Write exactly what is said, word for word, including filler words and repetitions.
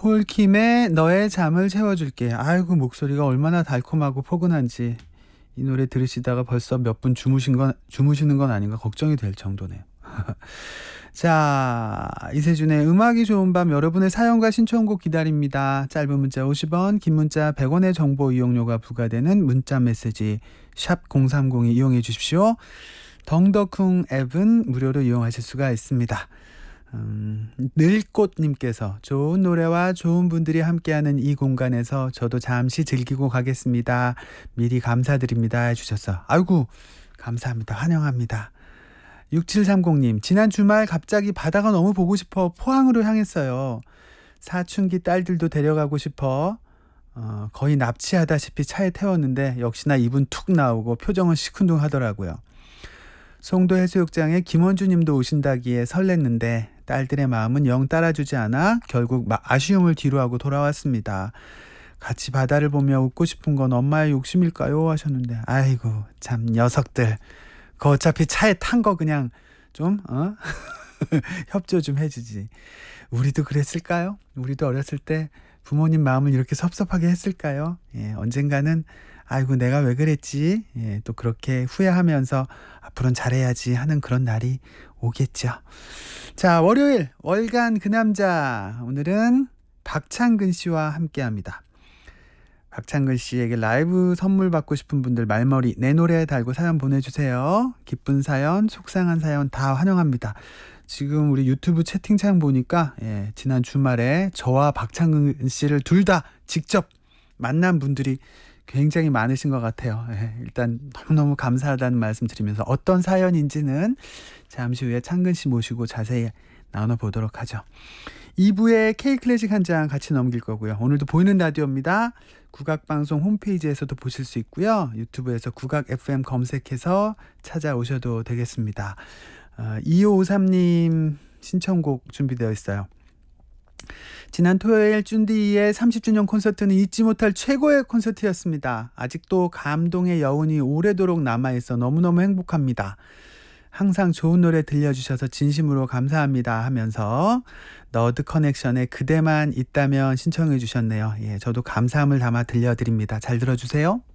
폴킴의 너의 잠을 채워줄게. 아이고, 목소리가 얼마나 달콤하고 포근한지. 이 노래 들으시다가 벌써 몇 분 주무신 건, 주무시는 건 아닌가 걱정이 될 정도네요. 자, 이세준의 음악이 좋은 밤, 여러분의 사연과 신청곡 기다립니다. 짧은 문자 오십 원, 긴 문자 백 원의 정보 이용료가 부과되는 문자 메시지 샵 공삼공이 이용해 주십시오. 덩더쿵 앱은 무료로 이용하실 수가 있습니다. 음, 늘꽃님께서 좋은 노래와 좋은 분들이 함께하는 이 공간에서 저도 잠시 즐기고 가겠습니다. 미리 감사드립니다 해주셨어. 아이고, 감사합니다. 환영합니다. 육칠삼공님, 지난 주말 갑자기 바다가 너무 보고 싶어 포항으로 향했어요. 사춘기 딸들도 데려가고 싶어 어, 거의 납치하다시피 차에 태웠는데 역시나 입은 툭 나오고 표정은 시큰둥하더라고요. 송도 해수욕장에 김원주 님도 오신다기에 설렜는데 딸들의 마음은 영 따라주지 않아 결국 아쉬움을 뒤로하고 돌아왔습니다. 같이 바다를 보며 웃고 싶은 건 엄마의 욕심일까요? 하셨는데, 아이고 참 녀석들, 그 어차피 차에 탄 거 그냥 좀 어? 협조 좀 해주지. 우리도 그랬을까요? 우리도 어렸을 때 부모님 마음을 이렇게 섭섭하게 했을까요? 예, 언젠가는 아이고 내가 왜 그랬지? 예, 또 그렇게 후회하면서 앞으로는 잘해야지 하는 그런 날이 오겠죠. 자, 월요일 월간 그 남자, 오늘은 박창근 씨와 함께합니다. 박창근 씨에게 라이브 선물 받고 싶은 분들 말머리 내 노래 달고 사연 보내주세요. 기쁜 사연, 속상한 사연 다 환영합니다. 지금 우리 유튜브 채팅창 보니까 예, 지난 주말에 저와 박창근 씨를 둘 다 직접 만난 분들이 굉장히 많으신 것 같아요. 예, 일단 너무너무 감사하다는 말씀 드리면서 어떤 사연인지는 잠시 후에 창근 씨 모시고 자세히 나눠보도록 하죠. 이 부에 K클래식 한 장 같이 넘길 거고요. 오늘도 보이는 라디오입니다. 국악방송 홈페이지에서도 보실 수 있고요. 유튜브에서 국악 에프엠 검색해서 찾아오셔도 되겠습니다. 어, 이오오삼 님 신청곡 준비되어 있어요. 지난 토요일 쭌디의 삼십 주년 콘서트는 잊지 못할 최고의 콘서트였습니다. 아직도 감동의 여운이 오래도록 남아있어 너무너무 행복합니다. 항상 좋은 노래 들려주셔서 진심으로 감사합니다 하면서 너드 커넥션의 그대만 있다면 신청해 주셨네요. 예, 저도 감사함을 담아 들려드립니다. 잘 들어주세요.